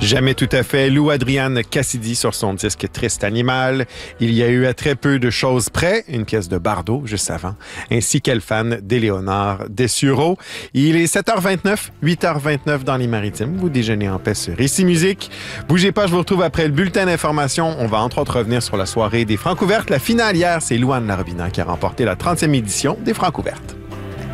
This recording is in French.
Jamais tout à fait. Lou Adrian Cassidy sur son disque Triste Animal. Il y a eu à très peu de choses près, une pièce de Bardot juste avant, ainsi qu'elle fan d'Éléonore Dessureau. Il est 7h29, 8h29 dans les Maritimes. Vous déjeunez en paix sur Ici Musique. Bougez pas, je vous retrouve après le bulletin d'information. On va entre autres revenir sur la soirée des Francouvertes. La finale hier, c'est Louane Larobina qui a remporté la 30e édition des Francouvertes.